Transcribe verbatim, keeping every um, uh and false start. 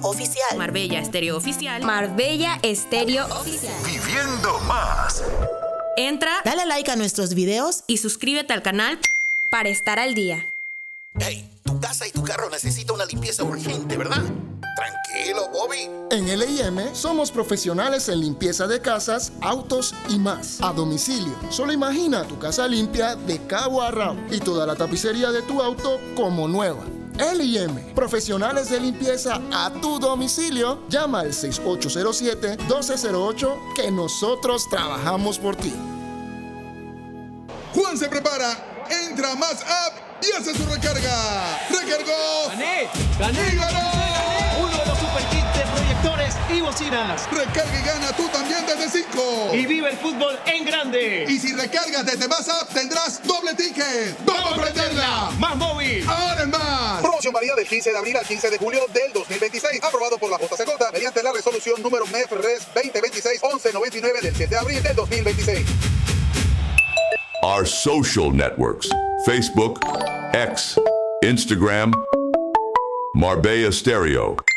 Oficial. Marbella Estéreo Oficial. Marbella Estéreo Oficial. Viviendo más. Entra, Dale like a nuestros videos y suscríbete al canal para estar al día. Hey, tu casa y tu carro necesita una limpieza urgente, ¿verdad? Tranquilo, Bobby. En L I M somos profesionales en limpieza de casas, autos y más. A domicilio. Solo imagina tu casa limpia de cabo a rabo y toda la tapicería de tu auto como nueva. L I M, profesionales de limpieza a tu domicilio. Llama al seis ocho cero siete, uno dos cero ocho que nosotros trabajamos por ti. Juan se prepara, entra a Más App y hace su recarga. ¡Recargó! ¡Gané! ¡Gané! ¡Y ganó! Uno de los super kits de proyectores y bocinas. Recarga y gana tú también desde cinco. Y vive el fútbol en grande. Y si recargas desde Más App tendrás doble ticket. ¡Vamos a prenderla! ¡Más móvil! ¡Ahora es más! Promoción válida del quince de abril al quince de julio del dos mil veintiséis. Aprobado por la J C J mediante la resolución número M E F Res veinte veintiséis once noventa y nueve del siete de abril del dos mil veintiséis. Our social networks: Facebook, X, Instagram, Marbella Stereo.